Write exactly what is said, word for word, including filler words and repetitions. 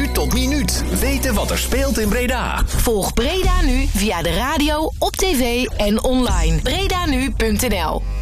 minuut tot minuut weten wat er speelt in Breda. Volg Breda Nu via de radio, op tv en online. Bredanu punt n l